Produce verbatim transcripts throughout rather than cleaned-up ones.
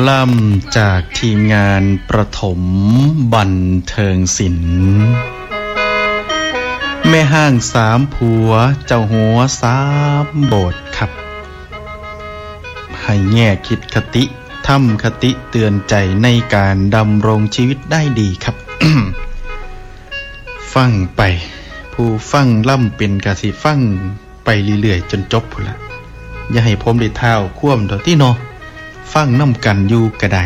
ล่ำจากทีมงานประถมบันเทิงศิลป์แม่ห้างสามผัวเจ้าหัวสามโบสถ์ครับให้แง่คิดคติทำคติเตือนใจในการดำรงชีวิตได้ดีครับ ฟังไปผู้ฟังล่ำเป็นกะสิฟังไปเรื่อยๆจนจบพุ่นละอย่าให้ผมได้เท้าคว่ำเท่าที่เนาะฟังน้ำกันอยู่ก็ได้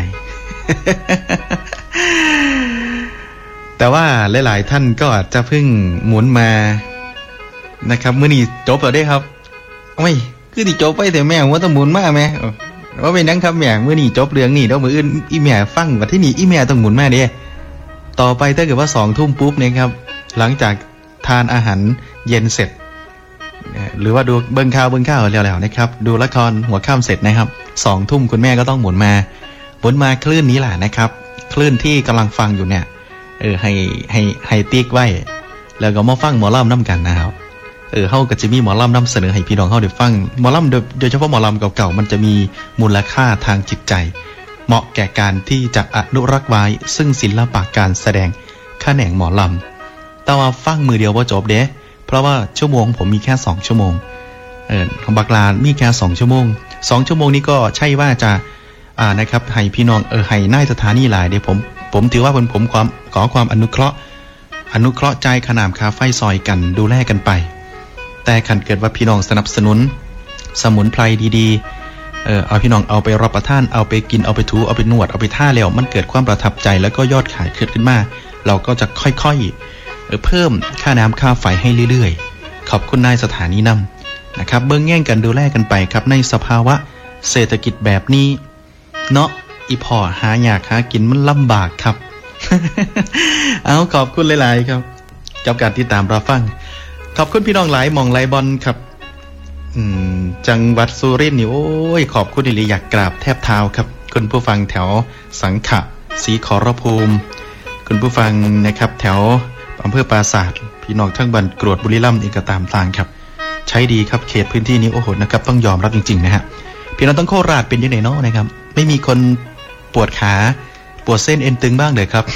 แต่ว่าหลายๆท่านก็อาจจะเพิ่งหมุนมานะครับมื้อนี้จบแล้วได้ครับโอ้ยคือที่จบไปแต่แม่ว่าต้องหมุนมาแม่ว่าเป็นนังครับแม่มื้อนี้จบเรื่องนี้แล้วมื้ออื่นอีแม่ฟังว่าที่นี่อีแม่ต้องหมุนมาเด้ต่อไปถ้าเกิดว่าสองทุ่มปุ๊บเนี่ยครับหลังจากทานอาหารเย็นเสร็จหรือว่าดูเบิ่งข่าวเบิ่งข่าวแล้วๆนะครับดูละครหัวค่ำเสร็จนะครับสองทุ่มคุณแม่ก็ต้องหมุนมาหมุนมาคลื่นนี้แหละนะครับคลื่นที่กำลังฟังอยู่เนี่ยเออให้ให้ให้ติ๊กไว้แล้วก็มาฟังหมอลำน้ำกันนะครับเออเฮาก็จะมีหมอลำนำเสนอให้พี่น้องเฮาได้ฟังหมอลำโดยเฉพาะหมอลำเก่าๆมันจะมีมูลค่าทางจิตใจเหมาะแก่การที่จะอนุรักษ์ไว้ซึ่งศิลปะการแสดงแขนงหมอลำแต่ว่าฟังมือเดียวว่าจบเด้เพราะว่าชั่วโมงผมมีแค่สองชั่วโมงเออของบักลามีแค่สองชั่วโมงสองชั่วโมงนี้ก็ใช่ว่าจะอ่านะครับให้พี่น้องเออให้นายสถานีหลายเดี๋ยวผมผมถือว่าผมผมความขอความอนุเคราะห์อนุเคราะห์ใจขนามคาไฟซอยกันดูแลกันไปแต่ขันเกิดว่าพี่น้องสนับสนุนสมุนไพรดีๆเออเอาพี่น้องเอาไปรับประทานเอาไปกินเอาไปถูเอาไปนวดเอาไปท่าแล้วมันเกิดความประทับใจแล้วก็ยอดขายขึ้นมาเราก็จะค่อยๆเออเพิ่มค่าน้ำค่าไฟให้เรื่อยๆขอบคุณนายสถานีนำนะครับเบื้องแย่งกันดูแลกันไปครับในสภาวะเศรษฐกิจแบบนี้เนาะอีพอหาอยากหากินมันลำบากครับ เอาขอบคุณหลายๆครับกับการติดตามรับฟังขอบคุณพี่น้องหลายมองหลายบอลครับอืมจังหวัดสุรินทร์นี่โอ้ยขอบคุณอีหลีอยากกราบแทบเท้าครับคุณผู้ฟังแถวสังขะศรีขอรภูมิคุณผู้ฟังนะครับแถวอำเภอปราสาทพี่น้องทั้งบันกรวดบุรีรัมย์เองก็ตามต่างครับใช้ดีครับเขตพื้นที่นี้โอ้โหนะครับต้องยอมรับจริงๆนะฮะพี่น้องต้องโคราชเป็นยังไงเนาะนะครับไม่มีคนปวดขาปวดเส้นเอ็นตึงบ้างเลยครับ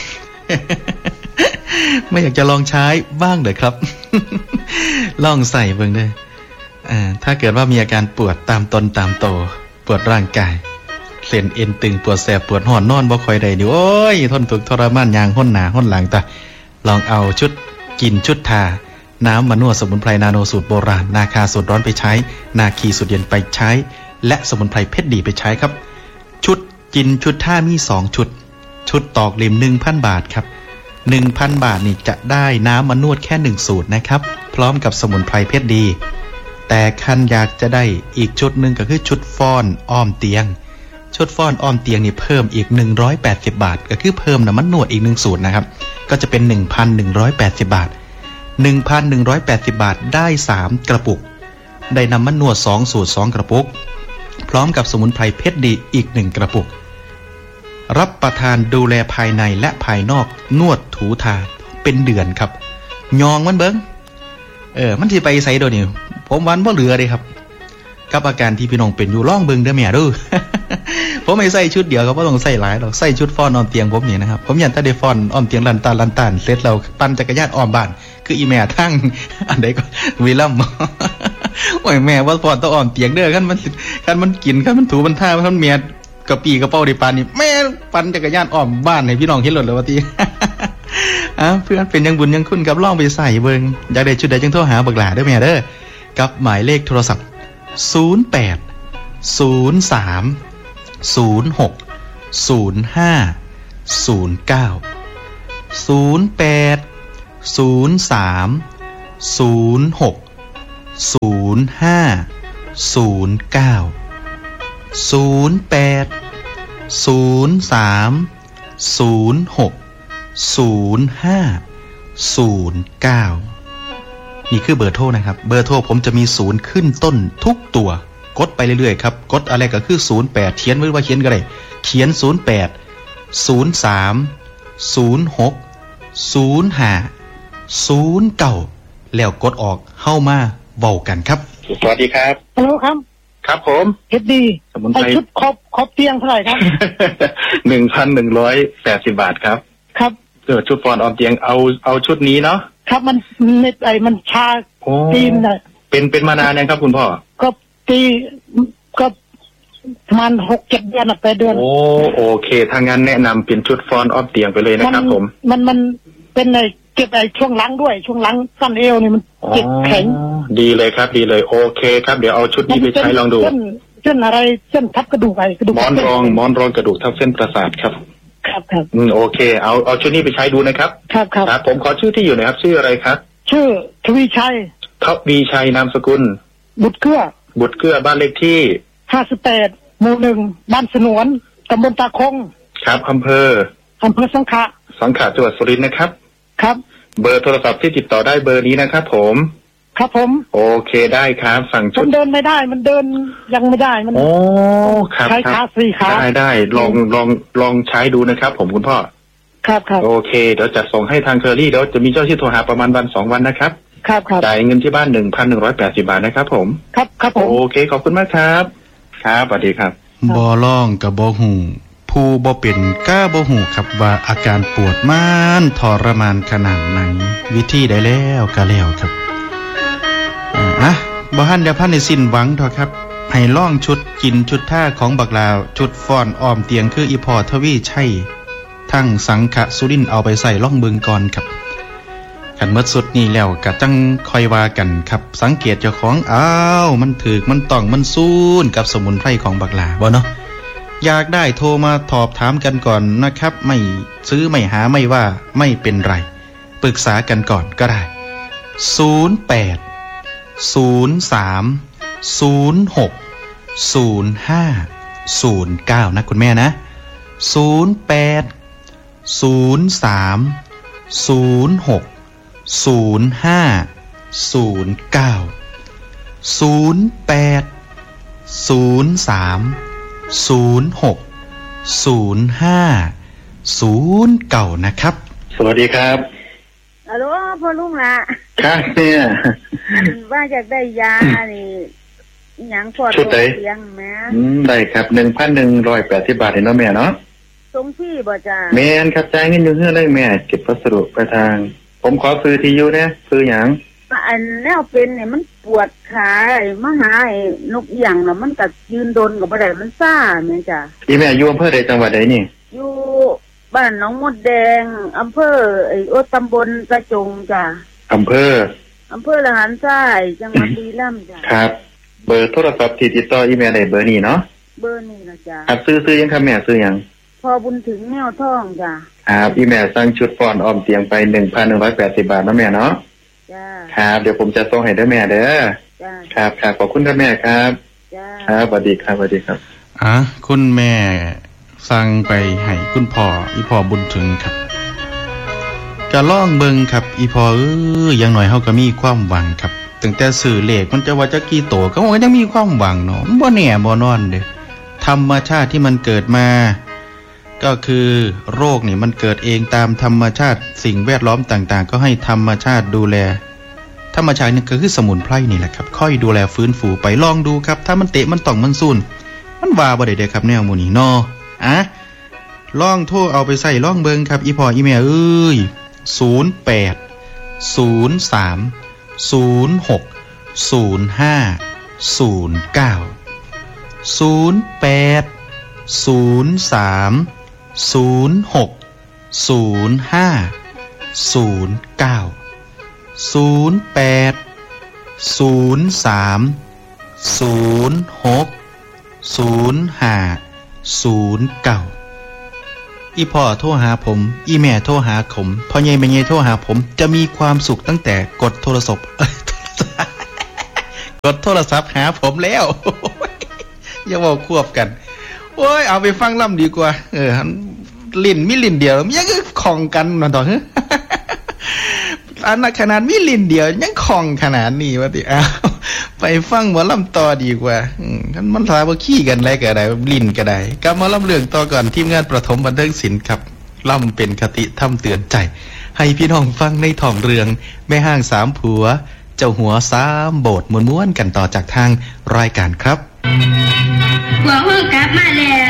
ไม่อยากจะลองใช้บ้างเลยครับ ลองใส่เบิ่งด้วยอ่าถ้าเกิดว่ามีอาการปวดตามตนตามโตปวดร่างกายเส้นเอ็นตึงปวดแสบปวดห่อนนอนบ่ค่อยได้ดิโอ้ยทนทุกข์ทรมานยางห้นหนาห้นหลังตาลองเอาชุดกินชุดทาน้ำมะนวดสมุนไพรนาโนสูตรโบราณนาคาสูตรร้อนไปใช้นาคีสูตรเย็นไปใช้และสมุนไพรเพชรดีไปใช้ครับชุดกินชุดท่ามีสองชุดชุดตอกเล่ม หนึ่งพัน บาทครับ หนึ่งพัน บาทนี่จะได้น้ำมะนวดแค่หนึ่งสูตรนะครับพร้อมกับสมุนไพรเพชรดีแต่คันอยากจะได้อีกชุดนึงก็คือชุดฟ้อนอ้อมเตียงชุดฟ้อนอ้อมเตียงนี่เพิ่มอีกหนึ่งร้อยแปดสิบบาทก็คือเพิ่มน้ำมันนวดอีกหนึ่งสูตรนะครับก็จะเป็น หนึ่งพันหนึ่งร้อยแปดสิบบาท หนึ่งพันหนึ่งร้อยแปดสิบบาทได้สามกระปุกได้น้ำมันนวดสองสูตรสองกระปุกพร้อมกับสมุนไพรเพชรดีอีกหนึ่งกระปุกรับประทานดูแลภายในและภายนอกนวดถูทาเป็นเดือนครับยองมันเบิ้งเออมันสิไปไสโดนี่ผมวันบ่เหลือเลยครับกับอาการที่พี่น้องเป็นอยู่ล่องเบิ้งเด้อแม่เด้อ ผมไม่ใส่ชุดเดียวก็บ่ต้องใส่หลายหรอกใส่ชุดฟ้อนอ้อมเตียงผมนี่นะครับผมยันถ้าได้ฟ้อนอ้อมเตียงลันตาลันตานเสร็จแล้วปั่นจักรยานอ้อมบ้านคืออีแม่ทั้งอันใดก็วิลัม โอ้ยแม่ว่าฟ้อนต้องอ้อมเตียงเด้อคันมันคันมันกินคันมันถูมันท่าคันเมียกระปีกระเป๋าได้ปานนี่แม่ปั่นจักรยานอ้อมบ้านให้พี่น้องเห็นหมดเลยว่าติ อ่ะเพื่อนเป็นยังบุญยังคุณกับลองไปใส่เบิ่งอยากได้ชุดใดจังโทรหาบักหลาเด้อแม่เด้อกับหมายเลขโทรศัพท์ศูนย์แปด ศูนย์สาม ศูนย์หก ศูนย์ห้า ศูนย์เก้า ศูนย์แปด ศูนย์สาม ศูนย์หก ศูนย์ห้า ศูนย์เก้า ศูนย์แปด ศูนย์สาม ศูนย์หก ศูนย์ห้า ศูนย์เก้านี่คือเบอร์โทรนะครับเบอร์โทรผมจะมีศูนย์ขึ้นต้นทุกตัวกดไปเรื่อยๆครับกดอะไรก็คือศูนย์แปดเขียนไว้ว่าเขียนก็ได้เขียนศูนย์แปด ศูนย์สาม ศูนย์หก ศูนย์ห้า ศูนย์เก้าแล้วกดออกเข้ามาเว้ากันครับสวัสดีครับฮัลโหลครับคครับผมเฮ็ดดีสมุนไพรชุดครบครบเตียงเท่าไหร่ครับหนึ่งพันหนึ่งร้อยแปดสิบบาทครับครับเออชุดฟอนออมเตียงเอาเอาชุดนี้เนาะครับมันเม็ดไอ้มันชาตีนน่ะเป็นเป็นมานานยังครับคุณพ่อก็ตีก็ประมาณหกเจ็ดเดือนแปดเดือนโอ้โอเคถ้างั้นแนะนำเป็นชุดฟอนออมเตียงไปเลยนะครับผมมันมันเป็นไอ้เก็บไอ้ช่วงหลังด้วยช่วงหลังสั้นเอวนี่มันเก็บแข็งดีเลยครับดีเลยโอเคครับเดี๋ยวเอาชุดนี้ไปใช้ลองดูเส้นเส้นอะไรเส้นทับกระดูกไอ้กระดูกมอนรองมอนรองกระดูกทับเส้นประสาทครับครับครับอืมโอเคเอาเอาชุดนี้ไปใช้ดูนะครับครับครับครับผมขอชื่อที่อยู่หน่อยครับชื่ออะไรครับชื่อทวีชัยทวีชัยนามสกุลบุตรเกื้อบุตรเกื้อบ้านเลขที่ห้าสิบแปดหมู่หนึ่งบ้านสนวนตำบลตาคงครับอำเภออำเภอสังขะสังขะจังหวัดสุรินทร์นะครับครับเบอร์โทรศัพท์ที่ติดต่อได้เบอร์นี้นะครับผมครับผมโอเคได้ครับสั่งชุดมันเดินไม่ได้มันเดินยังไม่ได้มันโอ้ครับใช้ขาสี่ขาได้ได้ลองลองลองใช้ดูนะครับผมคุณพ่อครับครับโอเคเดี๋ยวจะส่งให้ทางเคอรี่เดี๋ยวจะมีเจ้าที่โทรหาประมาณวันสองวันนะครับครับครับจ่ายเงินที่บ้านหนึ่งพันหนึ่งร้อยแปดสิบบาทนะครับผมครับครับผมโอเคขอบคุณมากครับครับสวัสดีครับบ่ร้องกับบ่หูผู้บ่เป็นก้าบ่หูครับว่าอาการปวดมานทรมานขนาดไหนวิธีได้แล้วก็แล้วครับอ่ะบ่ฮั่นเดี๋ยวพันในสิ้นหวังเถอะครับให้ล่องชุดกินชุดท่าของบักลาวชุดฟ้อนอ้อมเตียงคืออีพอทวีชัยทั้งสังขะสุรินทร์เอาไปใส่ล่องเบิงก่อนครับกันเมื่อสุดนี้แล้วก็จังคอยว่ากันครับสังเกตเจ้าของอ้าวมันถึกมันต้องมันซูนกับสมุนไพรของบักลาบ่เนาะอยากได้โทรมาตอบถามกันก่อนนะครับไม่ซื้อไม่หาไม่ว่าไม่เป็นไรปรึกษากันก่อนก็ได้ศูนย์แปด ศูนย์สาม ศูนย์หก ศูนย์ห้า ศูนย์เก้านะคุณแม่นะศูนย์แปด ศูนย์สาม ศูนย์หก ศูนย์ห้า ศูนย์เก้า ศูนย์แปด ศูนย์สาม ศูนย์หก ศูนย์ห้า ศูนย์เก้านะครับสวัสดีครับฮัลโหลพ่อลุงล่ะครับเนี่ยว่าอยากได้ยานี่หยังพอตัวเตียงแม่อืมได้ครับ หนึ่งพันหนึ่งร้อยแปดสิบบาทเห็นเนาะแม่เนาะตรงที่บ่จ้าแม่นครับจ่ายเงินอยู่เฮือเลยแม่เก็บพัสดุไปทางผมขอซื้อที่อยู่นะซื้อหยังอันแนวเป็นเนี่ยมันปวดขาไอ้มาหาไอ้นกหยังน่ะมันก็ยืนโดนก็บ่ได้มันซ่าแม่จ้ะอีแม่อยู่อำเภอใดจังหวัดใดนี่อยู่บ้านหนองมดแดงอำเภอไอ้โอตำบลกระจงจ้ะอำเภออำเภอละหารทรายจังหวัดบุรีรัมย์จ้ะครับเบอร์โทรศัพท์ที่ติดต่ออีแม่ได้เบอร์นี้เนาะเบอร์นี้นะจ้ะครับซื้อซื้อยังครับแม่ซื้อหยังพอบุญถึงแนวท่องจ้ะครับอีแม่สั่งชุดฟอนอ้อมเตียงไป หนึ่งพันหนึ่งร้อยแปดสิบบาทนะแม่เนาะจ้าครับเดี๋ยวผมจะส่งให้ด้วยแม่เด้อจ้าครับครับขอบคุณครับแม่ครับจ้าครับสวัสดีครับสวัสดีครับอ่ะคุณแม่สั่งไปให้คุณพ่ออีพ่อบุญถึงครับจะล่องเบิงครับอีพ่อเอออย่างหน่อยเฮาก็มีความหวังครับตั้งแต่สื่อเลขมันจะว่าจะกี่โตก็มันก็ยังมีความหวังเนาะบ่แน่บ่นอนเด้ธรรมชาติที่มันเกิดมาก็คือโรคนี่มันเกิดเองตามธรรมชาติสิ่งแวดล้อมต่างๆก็ให้ธรรมชาติดูแลธรรมชาตินี่ก็คือสมุนไพรนี่แหละครับค่อยดูแลฟื้นฟูไปลองดูครับถ้ามันเตะมันต้องมันซูนมันว่าบ่ได้เด้ครับแนวหมู่นี้เนาะอ่ะลองโทรเอาไปใส่ลองเบิ่งครับอีพ่ออีแม่เอ้ยศูนย์แปด ศูนย์สาม ศูนย์หก ศูนย์ห้า ศูนย์เก้า ศูนย์แปด ศูนย์สาม ศูนย์หก ศูนย์ห้า ศูนย์เก้า ศูนย์แปด ศูนย์สาม ศูนย์หก ศูนย์ห้า ศูนย์เก้าอีพ่อโทรหาผมอีแม่โทรหาผมพ่อใหญ่แม่ใหญ่โทรหาผมจะมีความสุขตั้งแต่กดโทรศัพท์กดโทรศัพท์หาผมแล้วอย่าบอกควบกันโอ้ยเอาไปฟังล่ำดีกว่าเออลิ้นมีลิ้นเดียวยังของกันนะต่อเฮ้ยอันนั้นขนาดมีลิ้นเดียวยังของขนาดนี้วะติอ้าวไปฟังหมอลำต่อดีกว่าอืมกันมันสาบ่ขี้กันอะไรก็ได้ลิ้นก็ได้กลับมาลำเรื่องต่อก่อนทีมงานประถมบันเทิงศิลป์ครับล่ำเป็นคติธรรมเตือนใจให้พี่น้องฟังในท้องเรื่องแม่ห้างสามผัวเจ้าหัวสามโบสถ์ม้วนๆกันต่อจากทางรายการครับพวกเฮากลับมาแล้ว